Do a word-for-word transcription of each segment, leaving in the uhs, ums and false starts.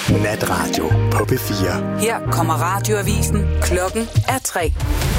Natradio på P fire. Her kommer radioavisen. Klokken er tre.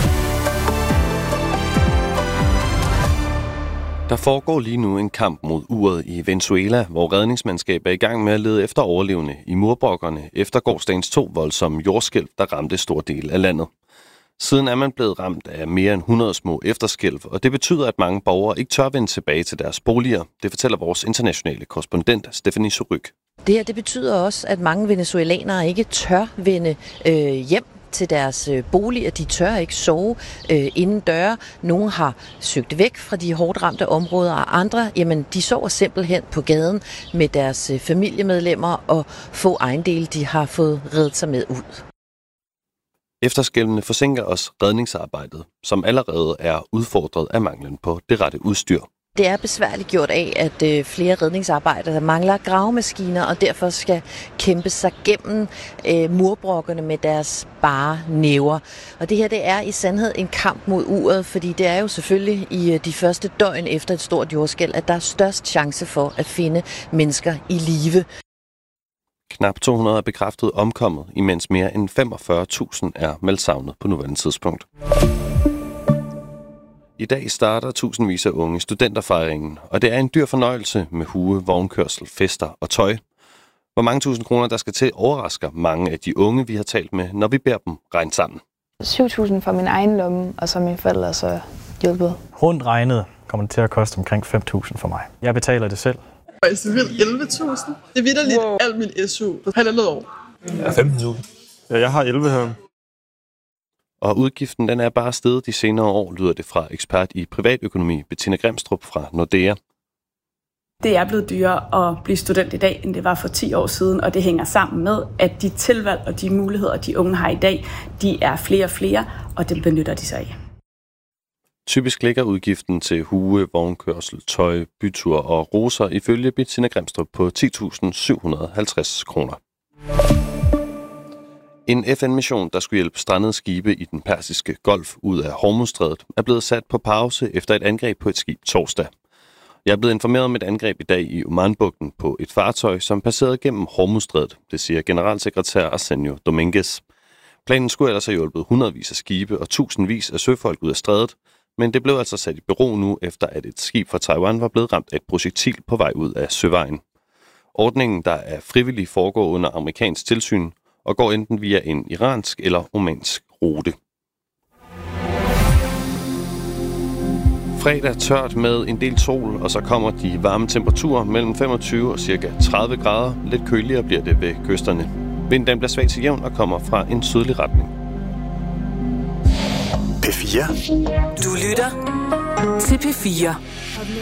Der foregår lige nu en kamp mod uret i Venezuela, hvor redningsmandskab er i gang med at lede efter overlevende i murbrokkerne efter gårsdagens to voldsomme jordskælv, der ramte stor del af landet. Siden er man blevet ramt af mere end hundrede små efterskælv, og det betyder, at mange borgere ikke tør vende tilbage til deres boliger. Det fortæller vores internationale korrespondent, Stephanie Suryk. Det her det betyder også, at mange venezuelanere ikke tør vende øh, hjem til deres øh, boliger. De tør ikke sove øh, inden døre. Nogle har søgt væk fra de hårdt ramte områder, og andre, jamen, de sover simpelthen på gaden med deres øh, familiemedlemmer og få ejendele, de har fået reddet sig med ud. Efterskælvene forsinker også redningsarbejdet, som allerede er udfordret af manglen på det rette udstyr. Det er besværligt gjort af, at øh, flere redningsarbejdere mangler gravemaskiner og derfor skal kæmpe sig gennem øh, murbrokkerne med deres bare næver. Og det her det er i sandhed en kamp mod uret, fordi det er jo selvfølgelig i øh, de første døgn efter et stort jordskælv, at der er størst chance for at finde mennesker i live. Knap to hundrede er bekræftet omkommet, imens mere end femogfyrre tusind er meldt savnet på nuværende tidspunkt. I dag starter tusindvis af unge studenterfejringen, og det er en dyr fornøjelse med hue, vognkørsel, fester og tøj. Hvor mange tusind kroner der skal til overrasker mange af de unge, vi har talt med, når vi beder dem regne sammen. syv tusind fra min egen lomme, og så mine forældre så hjulpet. Rundt regnet kommer det til at koste omkring fem tusind for mig. Jeg betaler det selv. Faktisk vildt elleve tusind. Det er vitterligt wow. Alt min S U på halvandet år. Ja, femten tusind. Ja, jeg har elleve her. Og udgiften den er bare steget de senere år, lyder det fra ekspert i privatøkonomi Bettina Grimstrup fra Nordea. Det er blevet dyrere at blive student i dag, end det var for ti år siden, og det hænger sammen med, at de tilvalg og de muligheder, de unge har i dag, de er flere og flere, og det benytter de sig af. Typisk ligger udgiften til hue, vognkørsel, tøj, bytur og roser ifølge Bettina Grimstrup på ti tusind syv hundrede og halvtreds kroner. En F N-mission, der skulle hjælpe strandede skibe i den persiske golf ud af Hormuzstrædet, er blevet sat på pause efter et angreb på et skib torsdag. Jeg er blevet informeret om et angreb i dag i Omanbugten på et fartøj, som passerede gennem Hormuzstrædet, det siger generalsekretær Arsenio Dominguez. Planen skulle ellers have hjulpet hundredvis af skibe og tusindvis af søfolk ud af strædet, men det blev altså sat i bero nu, efter at et skib fra Taiwan var blevet ramt af et projektil på vej ud af søvejen. Ordningen, der er frivillig, foregår under amerikansk tilsyn og går enten via en iransk eller omansk rute. Fredag tørt med en del sol, og så kommer de varme temperaturer mellem femogtyve og ca. tredive grader. Lidt køligere bliver det ved kysterne. Vinden bliver svag til jævn og kommer fra en sydlig retning. P fire. Du lytter til P fire.